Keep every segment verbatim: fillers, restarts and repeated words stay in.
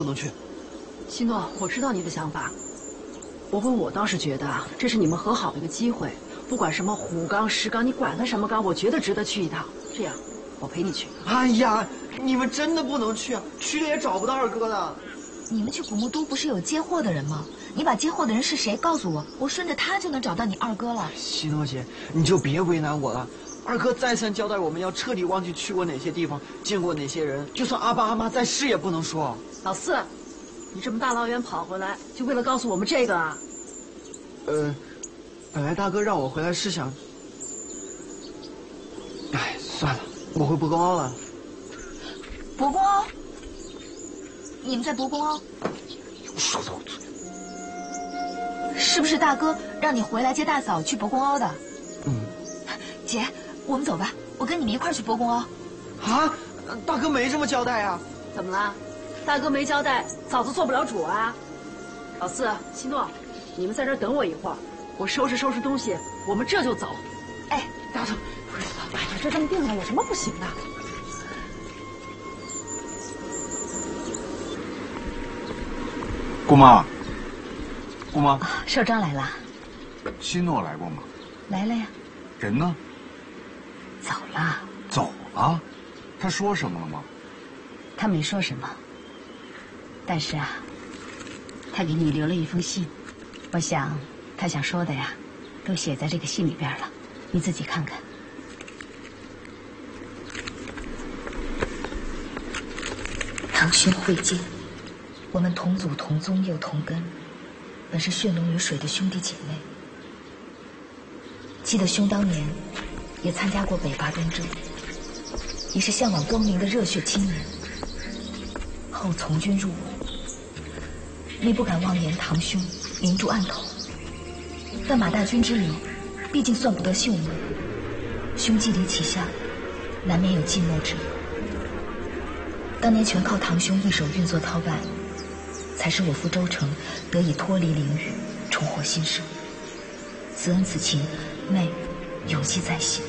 不能去。 西诺，我知道你的想法。不过我倒是觉得啊，这是你们和好的一个机会。不管什么虎冈、石冈，你管它什么冈，我觉得值得去一趟。这样，我陪你去。 哎呀，你们真的不能去啊！去了也找不到二哥的。 你们去古墓都不是有接货的人吗？你把接货的人是谁告诉我，我顺着他就能找到你二哥了。 西诺姐，你就别为难我了。二哥再三交代我们要彻底忘记去过哪些地方，见过哪些人，就算阿爸阿妈在世也不能说。 老四，你这么大老远跑回来，就为了告诉我们这个啊？ 呃，本来大哥让我回来是想……哎，算了，我回博公凹了。 博公凹？你们在博公凹？ 有说走嘴。 是不是大哥让你回来接大嫂去博公凹的？ 嗯。 姐，我们走吧，我跟你们一块儿去博公凹。 啊，大哥没这么交代呀、啊？ 怎么了？大哥没交代，嫂子做不了主啊。老四、西诺，你们在这儿等我一会儿，我收拾收拾东西，我们这就走。 哎， 大头，哎呀，这这么定了，有什么不行的？ 姑妈，姑妈， 啊，少庄来了。 西诺来过吗？ 来了呀。 人呢？ 走了。 走了？他说什么了吗？ 他没说什么。但是啊，他给你留了一封信，我想他想说的呀，都写在这个信里边了，你自己看看。堂兄会见，我们同祖同宗又同根，本是血浓于水的兄弟姐妹。记得兄当年也参加过北伐东征，也是向往光明的热血青年。后从军入伍，你不敢妄言堂兄明珠暗头，但马大军之旅毕竟算不得秀木，兄继离旗下，难免有寂寞之意。当年全靠堂兄一手运作操办，才使我父周成得以脱离囹圄，重获新生。此恩此情，妹永记在心。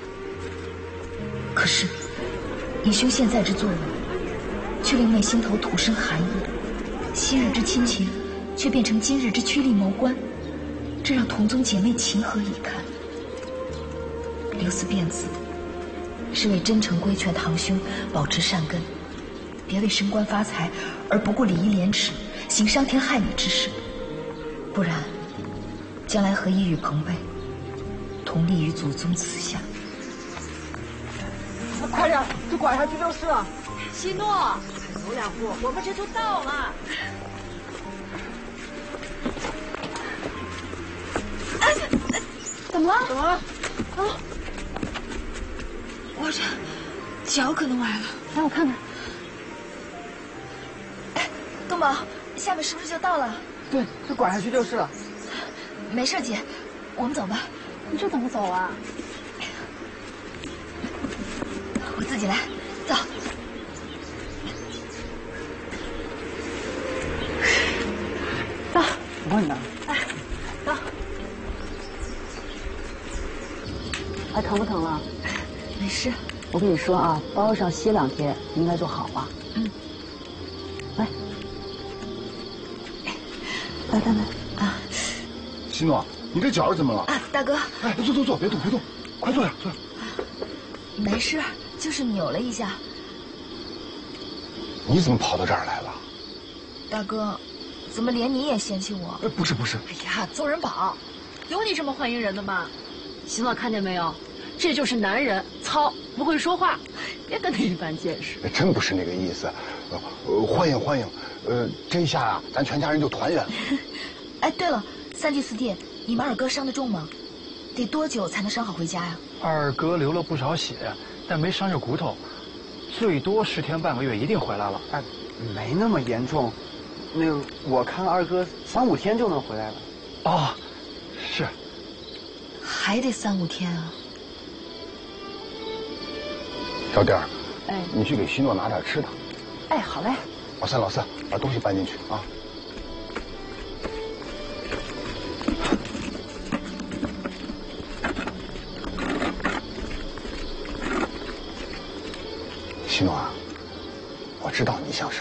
可是以兄现在之作为，却令妹心头土生寒意，昔日之亲情却变成今日之趋利谋关，这让同宗姐妹情何以堪？留此辫子，是为真诚规劝堂兄保持善根，别为升官发财而不顾礼义廉耻，行伤天害理之事。不然，将来何以与朋辈同立于祖宗祠下？ 快点，这拐下去就是了。 西诺，走两步，我们这就到了。 哎，怎么了？ 怎么了？ 啊！我这脚可能崴了， 来，我看看。 哎，东宝，下面是不是就到了？ 对，这拐下去就是了。 没事，姐，我们走吧。 你这怎么走啊？ 我自己来，走。 走， 我帮你拿。 哎，走。还疼不疼了？ 没事。 我跟你说啊，包上歇两天应该就好了。 嗯。 来，来来来啊！ 西诺，你这脚怎么了？ 啊，大哥。 哎，坐坐坐，别动别动，快坐下坐下。 没事，就是扭了一下。 你怎么跑到这儿来了？ 大哥，怎么连你也嫌弃我？ 哎，不是不是。 哎呀，做人宝，有你这么欢迎人的吗？行了，看见没有？这就是男人，糙，不会说话，别跟他一般见识。 真不是那个意思，呃，呃欢迎欢迎，呃，这一下啊，咱全家人就团圆了。 哎，对了，三弟四弟，你们二哥伤得重吗？得多久才能伤好回家呀？ 二哥流了不少血，但没伤着骨头，最多十天半个月一定回来了。 哎，没那么严重，那个我看二哥三五天就能回来了。 哦，是， 还得三五天啊。 小弟儿， 哎， 你去给西诺拿点吃的。 哎，好嘞。 老三老四，把东西搬进去啊。西诺啊，我知道你想